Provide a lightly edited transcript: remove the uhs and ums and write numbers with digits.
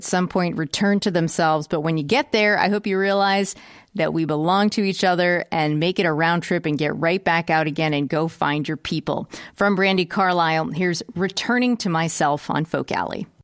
some point return to themselves. But when you get there, I hope you realize that we belong to each other and make it a round trip and get right back out again and go find your people. From Brandi Carlile, here's Returning to Myself on Folk Alley.